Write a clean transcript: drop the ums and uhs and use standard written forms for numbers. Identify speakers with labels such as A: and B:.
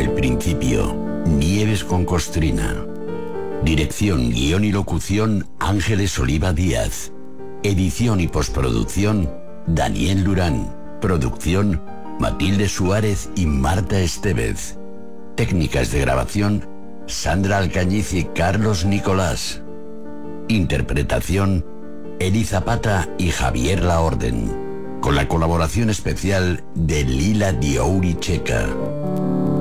A: el principio. Nieves con Costrina. Dirección, guión y locución, Ángeles Oliva Díaz. Edición y postproducción, Daniel Durán. Producción, Matilde Suárez y Marta Estevez. Técnicas de grabación, Sandra Alcañiz y Carlos Nicolás. Interpretación, Eli Zapata y Javier Laorden. Con la colaboración especial de Lila Diouri Checa.